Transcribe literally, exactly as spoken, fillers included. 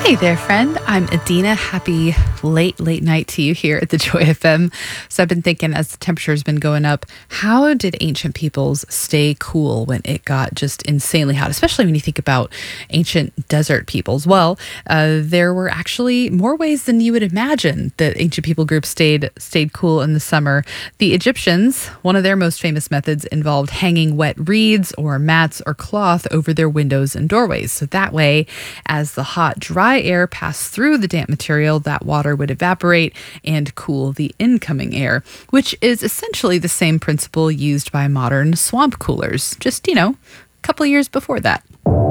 Hey there, friend. I'm Adina. Happy late, late night to you here at the Joy F M. So I've been thinking as the temperature's been going up, how did ancient peoples stay cool when it got just insanely hot, especially when you think about ancient desert peoples? Well, uh, there were actually more ways than you would imagine that ancient people groups stayed stayed cool in the summer. The Egyptians, one of their most famous methods involved hanging wet reeds or mats or cloth over their windows and doorways. So that way, as the hot, dry air passed through the damp material, that water would evaporate and cool the incoming air, which is essentially the same principle used by modern swamp coolers, just, you know, a couple years before that.